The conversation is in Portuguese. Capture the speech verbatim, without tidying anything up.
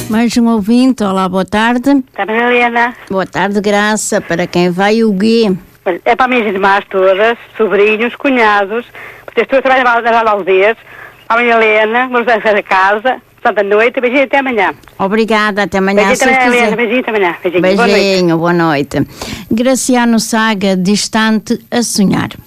Mais um ouvinte, olá, boa tarde. Está bem, Helena? Boa tarde, Graça. Para quem vai o guia? É para minhas irmãs todas, sobrinhos, cunhados, porque estou a trabalhar nas aldeias. A minha Helena, vamos a casa, santa noite, beijinho até amanhã. Obrigada, até amanhã. Beijinho até amanhã, Helena, beijinho até amanhã. Beijinho, Beijinho, boa noite. Boa noite. Graciano Saga, distante a sonhar.